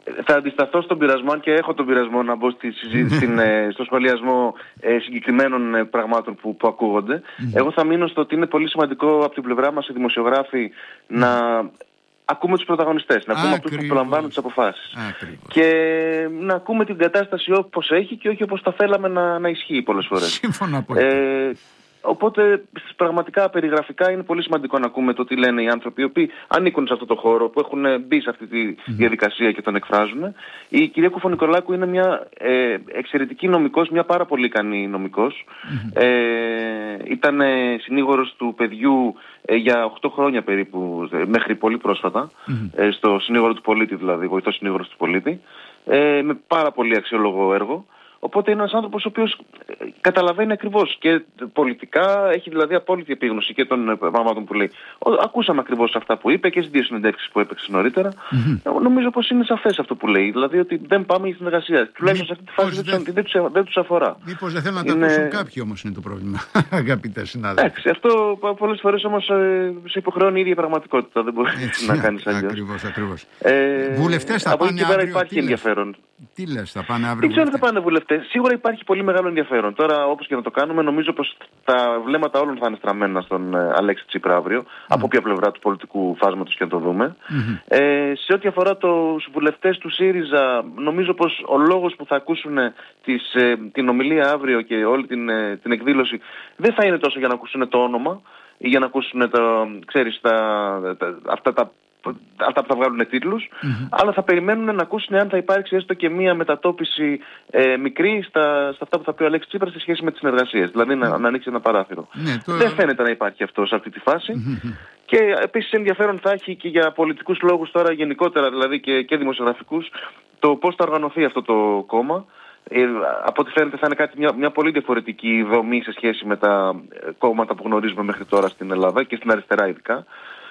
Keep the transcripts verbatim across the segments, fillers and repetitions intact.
θα αντισταθώ στον πειρασμό, αν και έχω τον πειρασμό να μπω στη συζήτηση, στην, στο σχολιασμό ε, συγκεκριμένων ε, πραγμάτων που, που ακούγονται. Mm. Εγώ θα μείνω στο ότι είναι πολύ σημαντικό από την πλευρά μας οι δημοσιογράφοι mm. να ακούμε τους πρωταγωνιστές, να ακούμε αυτούς που προλαμβάνουν τις αποφάσεις. Ακριβώς. Και να ακούμε την κατάσταση όπως έχει και όχι όπως θα θέλαμε να, να ισχύει πολλές φορές. Σύμφωνα από ε, Οπότε πραγματικά περιγραφικά είναι πολύ σημαντικό να ακούμε το τι λένε οι άνθρωποι οι οποίοι ανήκουν σε αυτό το χώρο, που έχουν μπει σε αυτή τη διαδικασία και τον εκφράζουν. Η κυρία Κουφονικολάκου είναι μια ε, εξαιρετική νομικός, μια πάρα πολύ ικανή νομικός. Mm-hmm. Ε, ήταν συνήγορος του παιδιού ε, για οκτώ χρόνια περίπου, ε, μέχρι πολύ πρόσφατα, mm-hmm. ε, στο συνήγορο του πολίτη δηλαδή, βοηθός συνήγορος του πολίτη, ε, με πάρα πολύ αξιόλογο έργο. Οπότε είναι ένας άνθρωπος ο οποίος καταλαβαίνει ακριβώς και πολιτικά, έχει δηλαδή απόλυτη επίγνωση και των πραγμάτων που λέει. Ακούσαμε ακριβώς αυτά που είπε και στις δύο συνεντεύξεις που έπαιξε νωρίτερα. Mm-hmm. Νομίζω πως είναι σαφές αυτό που λέει. Δηλαδή ότι δεν πάμε για συνεργασία. Τουλάχιστον σε αυτή τη φάση δεν, δεν, δεν, δεν τους αφορά. Μήπως δεν θέλουν να είναι... τα ακούσουν κάποιοι όμως είναι το πρόβλημα, αγαπητέ συνάδελφοι. Εντάξει, αυτό πολλές φορές όμως ε, σε υποχρεώνει η ίδια πραγματικότητα. Δεν μπορεί να κάνεις αλλιώς. Ακριβώς, ακριβώς. Ε, Βουλευτές θα από πάνε εκεί πέρα αύριο. Υπάρχει ενδιαφέρον. Τι λες, θα πάνε αύριο? Δεν ξέρω αν θα πάνε βουλευτές. Σίγουρα υπάρχει πολύ μεγάλο ενδιαφέρον. Τώρα, όπως και να το κάνουμε, νομίζω πως τα βλέμματα όλων θα είναι στραμμένα στον ε, Αλέξη Τσίπρα αύριο, mm. από όποια πλευρά του πολιτικού φάσματος και να το δούμε. Mm-hmm. Ε, σε ό,τι αφορά τους βουλευτές του ΣΥΡΙΖΑ, νομίζω πως ο λόγος που θα ακούσουν τις, ε, την ομιλία αύριο και όλη την, ε, την εκδήλωση δεν θα είναι τόσο για να ακούσουν το όνομα ή για να ακούσουν τα, ξέρεις, τα, τα, αυτά τα αυτά που θα βγάλουν τίτλους, mm-hmm. αλλά θα περιμένουν να ακούσουν αν θα υπάρξει έστω και μία μετατόπιση ε, μικρή στα, στα αυτά που θα πει ο Αλέξης Τσίπρας σε σχέση με τις συνεργασίες. Δηλαδή mm-hmm. να, να ανοίξει ένα παράθυρο. Mm-hmm. Δεν φαίνεται να υπάρχει αυτό σε αυτή τη φάση. Mm-hmm. Και επίσης ενδιαφέρον θα έχει και για πολιτικούς λόγους τώρα γενικότερα, δηλαδή και, και δημοσιογραφικούς, το πώς θα οργανωθεί αυτό το κόμμα. Ε, από ό,τι φαίνεται θα είναι κάτι, μια, μια πολύ διαφορετική δομή σε σχέση με τα κόμματα που γνωρίζουμε μέχρι τώρα στην Ελλάδα και στην αριστερά ειδικά.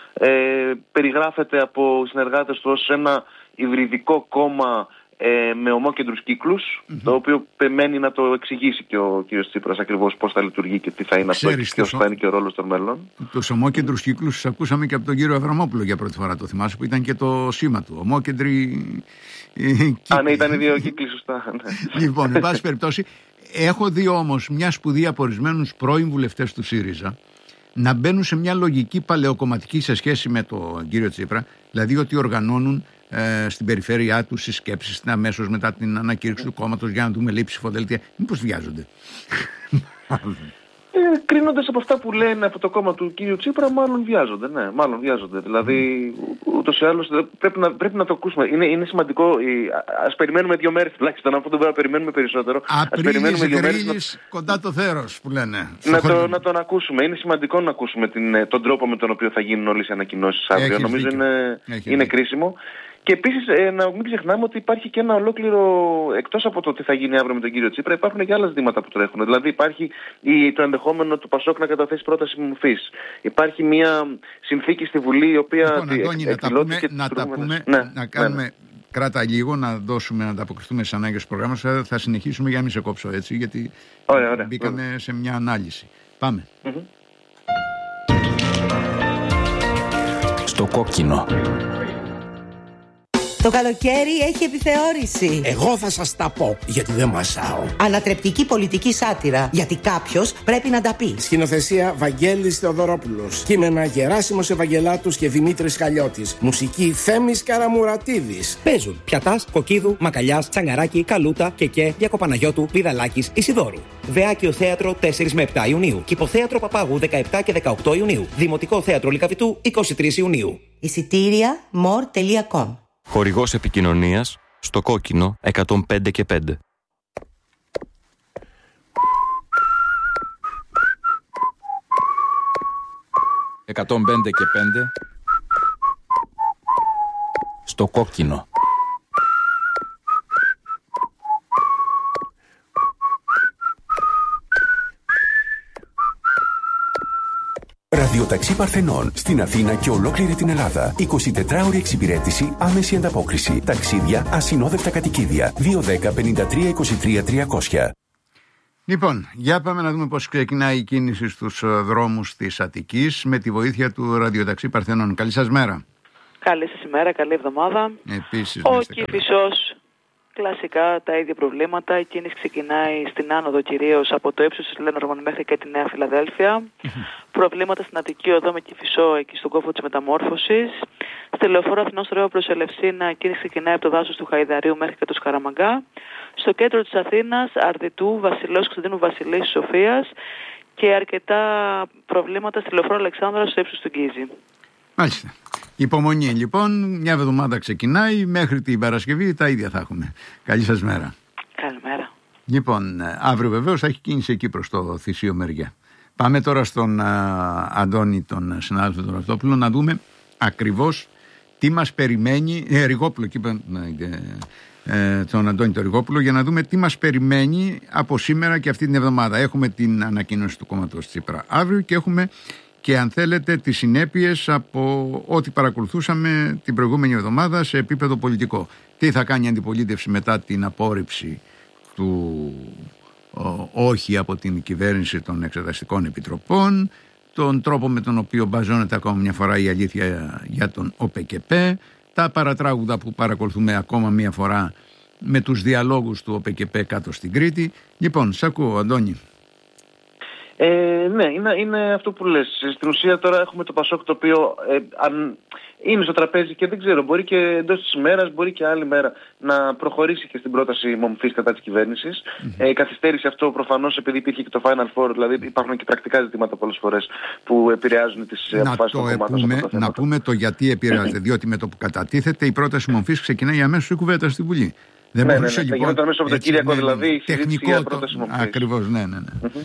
Ε, περιγράφεται από συνεργάτες του ως ένα υβριδικό κόμμα ε, με ομόκεντρους κύκλους, mm-hmm. το οποίο περιμένει να το εξηγήσει και ο κ. Τσίπρας ακριβώς πώς θα λειτουργεί και τι θα είναι αυτό και ποιος θα είναι και ο ρόλος των μέλλον. Τους ομόκεντρους κύκλους τους ακούσαμε και από τον κύριο Αβραμόπουλο για πρώτη φορά, το θυμάσαι, που ήταν και το σήμα του. Ομόκεντροι κύκλοι. Α, ναι, ήταν οι δύο κύκλοι, σωστά. Ναι. Λοιπόν, εν πάση περιπτώσει, έχω δει όμως μια σπουδή από ορισμένους πρώην βουλευτές του ΣΥΡΙΖΑ να μπαίνουν σε μια λογική παλαιοκομματική σε σχέση με τον κύριο Τσίπρα, δηλαδή ότι οργανώνουν ε, στην περιφέρειά τους τις σκέψεις αμέσως μετά την ανακήρυξη του κόμματος για να δούμε λέει ψηφοδέλτια. Μήπως βιάζονται? Ε, κρίνοντας από αυτά που λένε από το κόμμα του κύριου Τσίπρα, μάλλον βιάζονται. Ναι, μάλλον βιάζονται. Δηλαδή, ούτως ή άλλως πρέπει να, πρέπει να το ακούσουμε. Είναι, είναι σημαντικό. Ας περιμένουμε δύο μέρες τουλάχιστον. Από δεν πρέπει να περιμένουμε περισσότερο. Ας περιμένουμε δύο μέρες. Να... κοντά το θέρος που λένε. Να, το, να τον ακούσουμε. Είναι σημαντικό να ακούσουμε την, τον τρόπο με τον οποίο θα γίνουν όλες οι ανακοινώσεις αύριο. Νομίζω δίκιο. είναι, είναι κρίσιμο. Και επίσης ε, να μην ξεχνάμε ότι υπάρχει και ένα ολόκληρο, εκτός από το τι θα γίνει αύριο με τον κύριο Τσίπρα, υπάρχουν και άλλα ζητήματα που τρέχουν. Δηλαδή υπάρχει η, το ενδεχόμενο του Πασόκ να καταθέσει πρόταση μορφής. Υπάρχει μια συνθήκη στη Βουλή η οποία... Λοιπόν, Αντώνη, να τα πούμε, να, τα πούμε ναι, να κάνουμε... Ναι. Κράτα λίγο να δώσουμε, να ανταποκριθούμε στις ανάγκες του προγράμματος. Θα συνεχίσουμε για να μην σε κόψω έτσι, γιατί ωραία, ωραία, μπήκαμε ωραία. σε μια ανάλυση. Πάμε. Mm-hmm. Στο κόκκινο. Το καλοκαίρι έχει επιθεώρηση. Εγώ θα σας τα πω, γιατί δεν μασάω. Ανατρεπτική πολιτική σάτυρα, γιατί κάποιος πρέπει να τα πει. Σκηνοθεσία Βαγγέλης Θεοδωρόπουλος. Κείμενα Γεράσιμος Ευαγγελάτους και Δημήτρης Χαλιώτης. Μουσική Θέμης Καραμουρατίδης. Παίζουν Πιατάς, Κοκκίδου, Μακαλιάς, Τσαγκαράκη, Καλούτα, Κεκέ, Διακοπαναγιώτου, Βιδαλάκης, Ισιδόρου. Βεάκιο Θέατρο τέσσερα με επτά Ιουνίου. Κηποθέατρο Παπάγου δεκαεπτά και δεκαοκτώ Ιουνίου. Δημοτικό Θέατρο Λυκαβητού είκοσι τρεις Ιουνίου. Εισιτήρια more τελεία com. Χορηγός επικοινωνίας στο κόκκινο εκατόν πέντε και πέντε. εκατόν πέντε και πέντε στο κόκκινο. Ραδιοταξί Παρθενών στην Αθήνα και ολόκληρη την Ελλάδα. εικοσιτετράωρη εξυπηρέτηση, άμεση ανταπόκριση. Ταξίδια, ασυνόδευτα κατοικίδια. δύο ένα μηδέν πέντε τρία είκοσι τρία τριακόσια. Λοιπόν, για πάμε να δούμε πώς ξεκινάει η κίνηση στους δρόμους της Αττικής με τη βοήθεια του Ραδιοταξί Παρθενών. Καλή σας μέρα. Καλή σας ημέρα, καλή εβδομάδα. Επίσης, Ο Κηφισός, κλασικά τα ίδια προβλήματα. Η κίνηση ξεκινάει στην άνοδο κυρίως από το ύψος της Λένορμαν μέχρι και τη Νέα Φιλαδέλφια. Προβλήματα στην Αττική Οδό με Κηφισό εκεί στον κόφο της Μεταμόρφωσης. Στη Λεωφόρο Αθηνών Στρέο προς Ελευσίνα, η κίνηση ξεκινάει από το δάσος του Χαϊδαρίου μέχρι και το Σκαραμαγκά. Στο κέντρο της Αθήνας, Αρδιτού, Βασιλέως Κωνσταντίνου Βασιλής, Σοφίας και αρκετά προβλήματα στη Λεωφόρο Αλεξάνδρα στο ύψος του Γκίζη. Μάλιστα. Υπομονή λοιπόν, μια εβδομάδα ξεκινάει, μέχρι την Παρασκευή τα ίδια θα έχουμε. Καλή σας μέρα. Καλημέρα. Λοιπόν, αύριο βεβαίως θα έχει κίνηση εκεί προς το Θησίο Μεριά. Πάμε τώρα στον α, Αντώνη, τον συνάδελφο τον Ραυτόπουλο, να δούμε ακριβώς τι μας περιμένει, ε, Ριγόπουλο, εκεί είπα, ε, τον Αντώνη τον Ριγόπουλο, για να δούμε τι μας περιμένει από σήμερα και αυτή την εβδομάδα. Έχουμε την ανακοίνωση του κόμματος Τσίπρα αύριο και έχουμε και αν θέλετε τις συνέπειες από ό,τι παρακολουθούσαμε την προηγούμενη εβδομάδα σε επίπεδο πολιτικό. Τι θα κάνει η αντιπολίτευση μετά την απόρριψη του ο, όχι από την κυβέρνηση των εξεταστικών επιτροπών, τον τρόπο με τον οποίο μπαζώνεται ακόμα μια φορά η αλήθεια για τον ΟΠΕΚΕΠΕ, τα παρατράγουδα που παρακολουθούμε ακόμα μια φορά με τους διαλόγους του ΟΠΕΚΕΠΕ κάτω στην Κρήτη. Λοιπόν, σ' ακούω, Αντώνη. Ε, ναι, είναι, είναι αυτό που λες. Στην ουσία τώρα έχουμε το Πασόκ το οποίο ε, αν είναι στο τραπέζι και δεν ξέρω, μπορεί και εντός της ημέρας, μπορεί και άλλη μέρα να προχωρήσει και στην πρόταση μομφής κατά της κυβέρνησης. Mm-hmm. Ε, καθυστέρησε αυτό προφανώς επειδή υπήρχε και το Final Four, δηλαδή υπάρχουν και πρακτικά ζητήματα πολλές φορές που επηρεάζουν τις αποφάσεις των κομμάτων. Να πούμε το γιατί επηρεάζεται, διότι με το που κατατίθεται η πρόταση μομφής ξεκινάει αμέσως η κουβέντα στη Βουλή. Δεν ναι, μπορούσε ναι, ναι, λοιπόν. Θα μέσα από το Κυριακό δηλαδή η συζήτηση για πρόταση μομφής. Ακριβώς, ναι, ναι. ναι. Mm-hmm.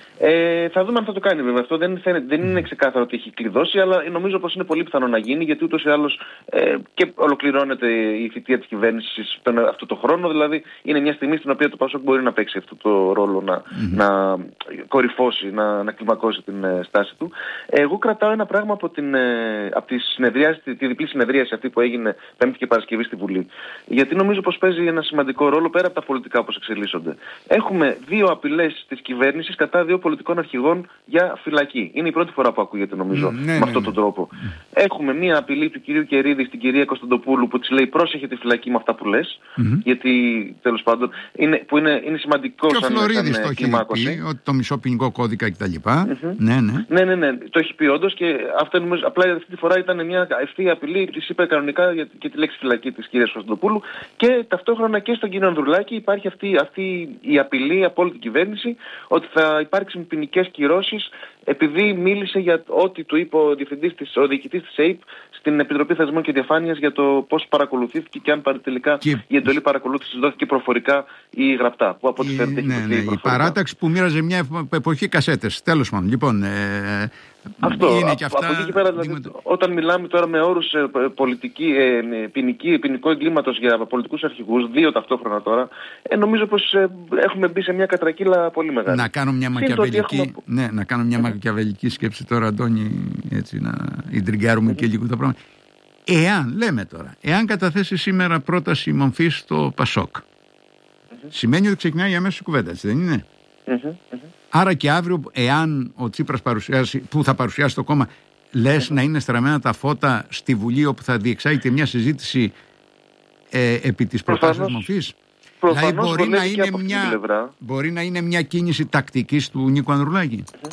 Ε, θα δούμε αν θα το κάνει βέβαια. Αυτό δεν, φαίνεται, δεν είναι ξεκάθαρο ότι έχει κλειδώσει, αλλά νομίζω πως είναι πολύ πιθανό να γίνει, γιατί ούτως ή άλλως ε, και ολοκληρώνεται η θητεία της κυβέρνησης αυτό το χρόνο. Δηλαδή είναι μια στιγμή στην οποία το Πασόκ μπορεί να παίξει αυτό το ρόλο, να, mm-hmm. να κορυφώσει, να, να κλιμακώσει την ε, στάση του. Εγώ κρατάω ένα πράγμα από, την, ε, από τη, συνεδρίαση, τη, τη διπλή συνεδρίαση αυτή που έγινε Πέμπτη και Παρασκευή στη Βουλή. Γιατί νομίζω πως παίζει ένα σημαντικό ρόλο πέρα από τα πολιτικά όπως εξελίσσονται. Έχουμε δύο απειλές της κυβέρνησης κατά δύο πολιτικών αρχηγών για φυλακή. Είναι η πρώτη φορά που ακούγεται νομίζω mm, ναι, με αυτόν ναι, τον τρόπο. Mm. Έχουμε μία απειλή του κυρίου Κερίδη στην κυρία Κωνσταντοπούλου που της λέει πρόσεχε τη φυλακή με αυτά που λες. Mm-hmm. Γιατί τέλος πάντων είναι, που είναι, είναι σημαντικό και σαν, ο Φλωρίδης σαν το κλιμάκωση. Έχει πει, ότι το μισό ποινικό κώδικα κτλ. Mm-hmm. Ναι, ναι. ναι, ναι, ναι. Το έχει πει όντως και αυτό νομίζω, απλά αυτή τη φορά ήταν μια ευθεία απειλή. Της είπε κανονικά για, και τη λέξη φυλακή της κυρίας Κωνσταντοπούλου και ταυτόχρονα και στον κύριο Ανδρουλάκη υπάρχει αυτή, αυτή η απειλή από όλη την κυβέρνηση ότι θα υπάρξουν ποινικές κυρώσεις επειδή μίλησε για ό,τι του είπε ο διευθυντής της, ο διοικητής της ΕΕΠ στην Επιτροπή Θεσμών και Διαφάνειας για το πώς παρακολουθήθηκε και αν τελικά και... η εντολή παρακολούθησης δόθηκε προφορικά ή γραπτά. Που από ό,τι φαίνεται έχει ναι, ναι, η παράταξη που μοίραζε μια εποχή κασέτες. Τέλος πάντων. Λοιπόν, ε, αυτό, είναι α, και αυτά... από εκεί και πέρα, δηλαδή, όταν μιλάμε τώρα με όρους ε, πολιτική, ε, ποινική, ποινικό εγκλήματος για πολιτικούς αρχηγούς, δύο ταυτόχρονα τώρα, ε, νομίζω πως ε, έχουμε μπει σε μια κατρακύλα πολύ μεγάλη. Να κάνω μια μακιαβελική, έχουμε... ναι, να κάνω μια μακιαβελική σκέψη τώρα, Αντώνη, έτσι να ιντριγκάρουμε mm-hmm. και λίγο τα πράγματα. Εάν, λέμε τώρα, εάν καταθέσει σήμερα πρόταση μομφής στο Πασόκ, mm-hmm. σημαίνει ότι ξεκινάει αμέσως η κουβέντα, έτσι δεν είναι? Mm-hmm. Άρα και αύριο, εάν ο Τσίπρας παρουσιάσει, που θα παρουσιάσει το κόμμα, λες mm-hmm. να είναι στραμμένα τα φώτα στη Βουλή όπου θα διεξάγεται μια συζήτηση ε, επί της προτάσεως μομφής? Δηλαδή μπορεί να, είναι μια, μπορεί να είναι μια κίνηση τακτικής του Νίκου Ανδρουλάκη. Mm-hmm.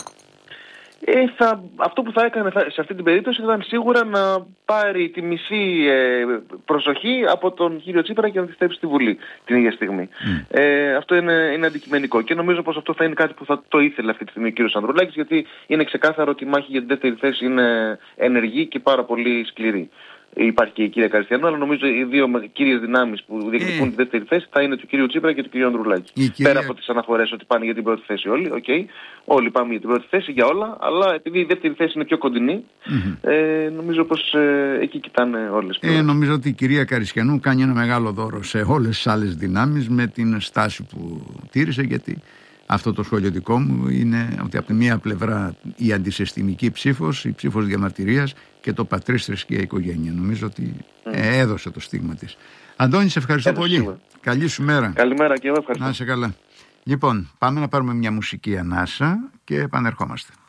Ε, θα, αυτό που θα έκανε θα, σε αυτή την περίπτωση ήταν σίγουρα να πάρει τη μισή ε, προσοχή από τον κύριο Τσίπρα και να τη στρέψει στη Βουλή την ίδια στιγμή. Mm. Ε, αυτό είναι, είναι αντικειμενικό και νομίζω πως αυτό θα είναι κάτι που θα το ήθελε αυτή τη στιγμή ο κύριος Ανδρουλάκης, γιατί είναι ξεκάθαρο ότι η μάχη για την δεύτερη θέση είναι ενεργή και πάρα πολύ σκληρή. Υπάρχει και η κυρία Καριστιανού, αλλά νομίζω οι δύο κύριες δυνάμεις που διεκδικούν ε. τη δεύτερη θέση θα είναι του κυρίου Τσίπρα και του κυρίου Ανδρουλάκη. Κυρία... Πέρα από τις αναφορές ότι πάνε για την πρώτη θέση όλοι, okay, όλοι πάμε για την πρώτη θέση για όλα, αλλά επειδή η δεύτερη θέση είναι πιο κοντινή, mm-hmm. ε, νομίζω πως ε, εκεί κοιτάνε όλες. Ε, νομίζω ότι η κυρία Καριστιανού κάνει ένα μεγάλο δώρο σε όλες τις άλλες δυνάμεις με την στάση που τήρησε, γιατί αυτό το σχόλιο δικό μου είναι ότι από τη μία πλευρά η αντισυστημική ψήφος, η ψήφος διαμαρτυρίας και το πατρίς θρησκεία οικογένεια. Νομίζω ότι mm. ε, έδωσε το στίγμα της. Αντώνη, σε ευχαριστώ έδωσε πολύ. Σίγουρα. Καλή σου μέρα. Καλημέρα και εγώ ευχαριστώ. Να είσαι καλά. Λοιπόν, πάμε να πάρουμε μια μουσική ανάσα και επανερχόμαστε.